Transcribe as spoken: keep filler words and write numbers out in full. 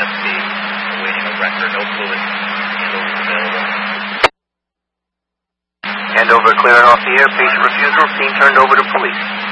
S P, awaiting a record, no fluid handles available. Hand over clear and off the air, patient refusal, scene turned over to police.